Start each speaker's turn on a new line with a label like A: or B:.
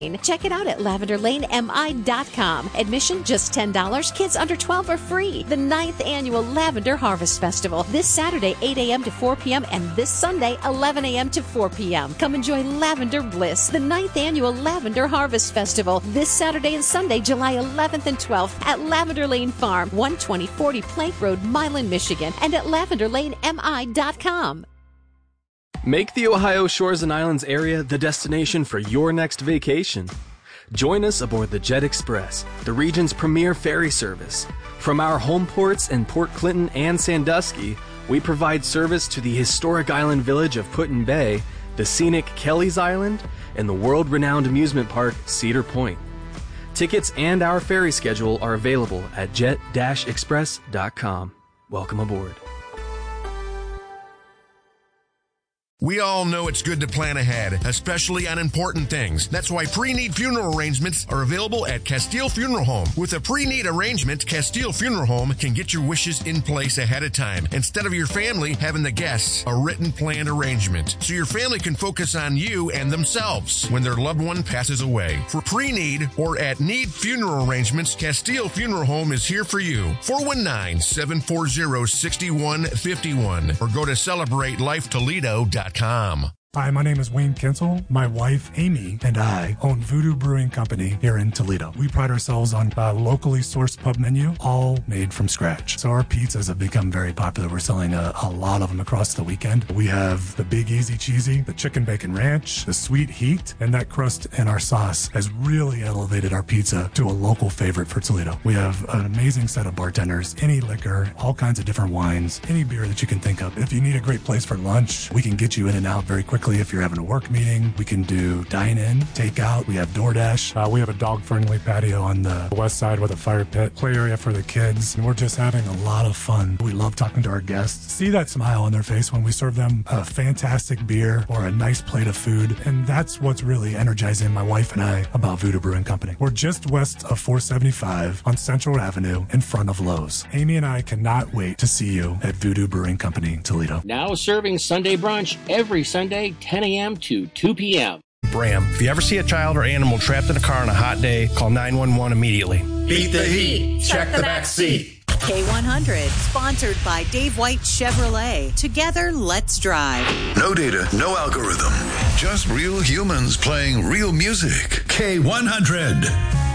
A: Check it out at lavenderlanemi.com. Admission just $10. Kids under 12 are free. The 9th Annual Lavender Harvest Festival. This Saturday, 8 a.m. to 4 p.m. and this Sunday, 11 a.m. to 4 p.m. Come enjoy Lavender Bliss, the 9th Annual Lavender Harvest Festival. This Saturday and Sunday, July 11th and 12th at Lavender Lane Farm, 12040 Plank Road, Milan, Michigan, and at lavenderlanemi.com.
B: Make the Ohio Shores and Islands area the destination for your next vacation. Join us aboard the Jet Express, the region's premier ferry service. From our home ports in Port Clinton and Sandusky, we provide service to the historic island village of Put-in-Bay, the scenic Kelly's Island, and the world-renowned amusement park Cedar Point. Tickets and our ferry schedule are available at jet-express.com. Welcome aboard.
C: We all know it's good to plan ahead, especially on important things. That's why pre-need funeral arrangements are available at Castile Funeral Home. With a pre-need arrangement, Castile Funeral Home can get your wishes in place ahead of time, instead of your family having the guests a written planned arrangement, so your family can focus on you and themselves when their loved one passes away. For pre-need or at need funeral arrangements, Castile Funeral Home is here for you. 419-740-6151 or go to CelebrateLifeToledo.com.
D: Hi, my name is Wayne Kinsel. My wife, Amy, and I own Voodoo Brewing Company here in Toledo. We pride ourselves on a locally sourced pub menu, all made from scratch. So our pizzas have become very popular. We're selling a lot of them across the weekend. We have the Big Easy Cheesy, the Chicken Bacon Ranch, the Sweet Heat, and that crust and our sauce has really elevated our pizza to a local favorite for Toledo. We have an amazing set of bartenders, any liquor, all kinds of different wines, any beer that you can think of. If you need a great place for lunch, we can get you in and out very quickly. If you're having a work meeting, we can do dine-in, takeout. We have DoorDash. We have a dog-friendly patio on the west side with a fire pit, play area for the kids. And we're just having a lot of fun. We love talking to our guests. See that smile on their face when we serve them a fantastic beer or a nice plate of food. And that's what's really energizing my wife and I about Voodoo Brewing Company. We're just west of 475 on Central Avenue in front of Lowe's. Amy and I cannot wait to see you at Voodoo Brewing Company, Toledo.
E: Now serving Sunday brunch every Sunday, 10 a.m. to 2 p.m.
F: Bram, if you ever see a child or animal trapped in a car on a hot day, call 911 immediately.
G: Beat the heat. Check the back seat.
H: K100, sponsored by Dave White Chevrolet. Together, let's drive.
I: No data, no algorithm. Just real humans playing real music. K100.